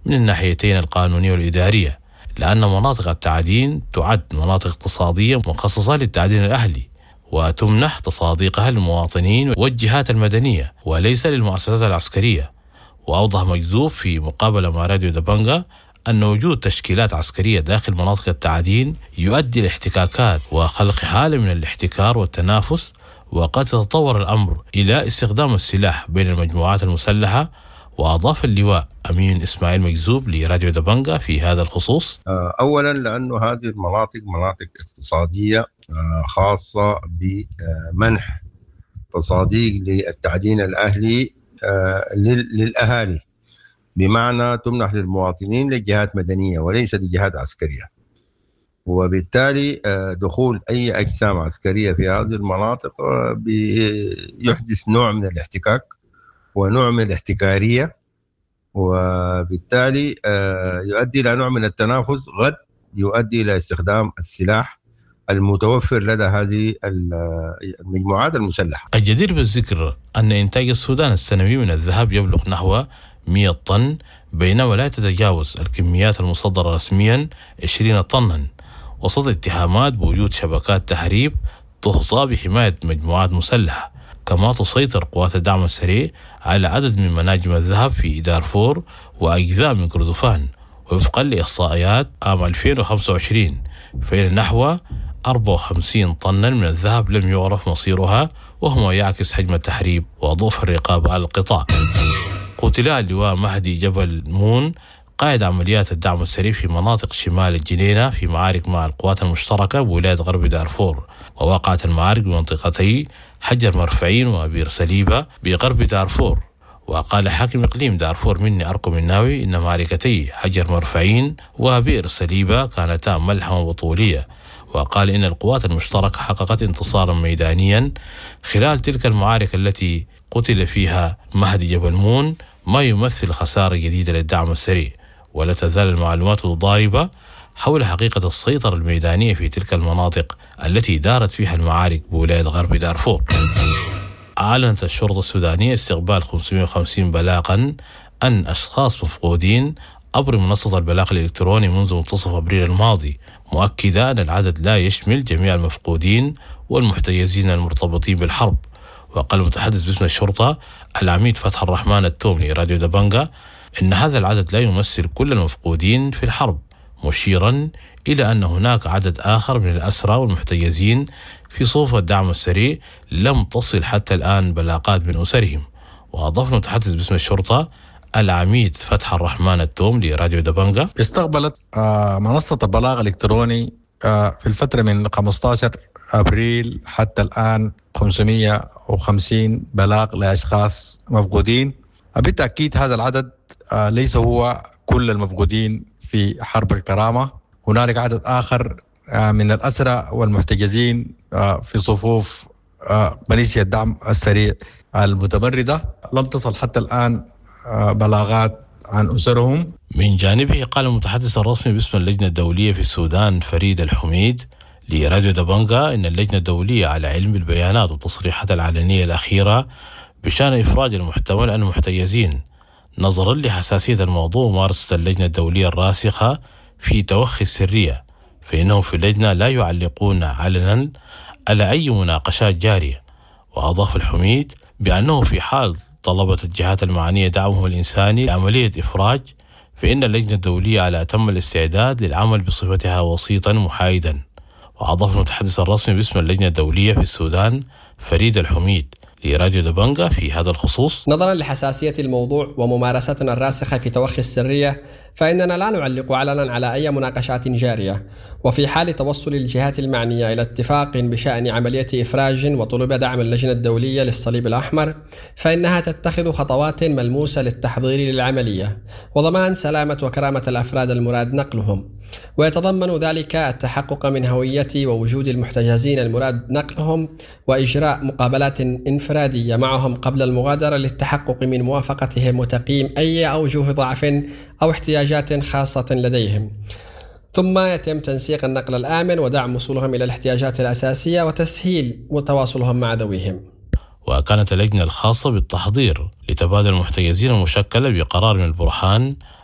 من الناحيتين القانونية والإدارية، لأن مناطق التعدين تعد مناطق اقتصادية مخصصة للتعدين الأهلي وتمنح تصاديقها للمواطنين والجهات المدنية وليس للمؤسسات العسكرية. وأوضح مجذوب في مقابلة مع راديو دبنجة أن وجود تشكيلات عسكرية داخل مناطق التعدين يؤدي لاحتكاكات وخلق حالة من الاحتكار والتنافس، وقد يتطور الأمر إلى استخدام السلاح بين المجموعات المسلحة. وأضاف اللواء أمين إسماعيل مجذوب لراديو دبنجة في هذا الخصوص: أولا لأنه هذه المناطق مناطق اقتصادية خاصة بمنح تصاديق للتعدين الأهلي للأهالي، بمعنى تمنح للمواطنين لجهات مدنية وليس لجهات عسكرية، وبالتالي دخول أي أجسام عسكرية في هذه المناطق يحدث نوع من الاحتكاك ونوع من الاحتكارية، وبالتالي يؤدي إلى نوع من التنافس قد يؤدي إلى استخدام السلاح المتوفر لدى هذه المجموعات المسلحة. الجدير بالذكر أن إنتاج السودان السنوي من الذهب يبلغ نحو 100 طن، بينما لا تتجاوز الكميات المصدرة رسميا 20 طنا، وسط اتهامات بوجود شبكات تهريب تحظى بحماية مجموعات مسلحة. كما تسيطر قوات الدعم السريع على عدد من مناجم الذهب في دارفور وأجزاء من كردفان. وفقا لإحصائيات عام 2025 فإن نحو 54 طنا من الذهب لم يعرف مصيرها، وهو ما يعكس حجم التحريب وضعف الرقابة على القطاع. قتل اللواء مهدي جبل مون قائد عمليات الدعم السريع في مناطق شمال الجنينة في معارك مع القوات المشتركة بولاية غرب دارفور، ووقعت المعارك بمنطقتي حجر مرفعين وبير سليبة بغرب دارفور. وقال حاكم إقليم دارفور مني أركو الناوي إن معركتي حجر مرفعين وبير سليبة كانتا ملحمة وطولية، وقال إن القوات المشتركة حققت انتصارا ميدانيا خلال تلك المعارك التي قتل فيها مهدي جبل مون، ما يمثل خسارة جديدة للدعم السريع. ولا تزال المعلومات ضاربة حول حقيقة السيطرة الميدانية في تلك المناطق التي دارت فيها المعارك بولاية غرب دارفور. أعلنت الشرطة السودانية استقبال 550 بلاغا عن أشخاص مفقودين عبر منصة البلاغ الإلكتروني منذ منتصف أبريل الماضي، مؤكدة أن العدد لا يشمل جميع المفقودين والمحتجزين المرتبطين بالحرب. وقال المتحدث باسم الشرطة العميد فتح الرحمن التوم لراديو دبنجة إن هذا العدد لا يمثل كل المفقودين في الحرب، مشيرا إلى أن هناك عدد آخر من الأسرى والمحتجزين في صفوف الدعم السريع لم تصل حتى الآن بلاغات من أسرهم. وأضاف المتحدث باسم الشرطة العميد فتح الرحمن التوم لراديو دبنجة: استقبلت منصة البلاغ الإلكتروني في الفترة من 15 أبريل حتى الآن 550 بلاغ لأشخاص مفقودين. بالتأكيد هذا العدد ليس هو كل المفقودين في حرب الكرامة، هنالك عدد آخر من الأسرى والمحتجزين في صفوف ميليشيا الدعم السريع المتمردة لم تصل حتى الآن بلاغات عن أسرهم. من جانبه قال المتحدث الرسمي باسم اللجنة الدولية في السودان فريد الحميد لراديو دبنجة إن اللجنة الدولية على علم بالبيانات والتصريحات العلنية الأخيرة بشأن إفراج المحتمل عن المحتجزين. نظرا لحساسية الموضوع وممارسة اللجنة الدولية الراسخة في توخي السرية، فإنهم في اللجنة لا يعلقون علنا على أي مناقشات جارية. وأضاف الحميد بأنه في حال طلبت الجهات المعنية دعمهم الإنساني لعملية إفراج، فإن اللجنة الدولية على أتم الاستعداد للعمل بصفتها وسيطا محايدا. وأضاف المتحدث الرسمي باسم اللجنة الدولية في السودان فريد الحميد لراديو دبنجة في هذا الخصوص: نظرا لحساسية الموضوع وممارستنا الراسخة في توخي السرية، فإننا لا نعلق علنا على أي مناقشات جارية، وفي حال توصل الجهات المعنية إلى اتفاق بشأن عملية إفراج وطلب دعم اللجنة الدولية للصليب الأحمر، فإنها تتخذ خطوات ملموسة للتحضير للعملية وضمان سلامة وكرامة الأفراد المراد نقلهم، ويتضمن ذلك التحقق من هوية ووجود المحتجزين المراد نقلهم وإجراء مقابلات انفرادية معهم قبل المغادرة للتحقق من موافقتهم وتقييم أي أوجه ضعف أو احتياجات خاصة لديهم، ثم يتم تنسيق النقل الآمن ودعم وصولهم إلى الاحتياجات الأساسية وتسهيل تواصلهم مع ذويهم. وكانت اللجنة الخاصة بالتحضير لتبادل المحتجزين المشكلة بقرار من البرهان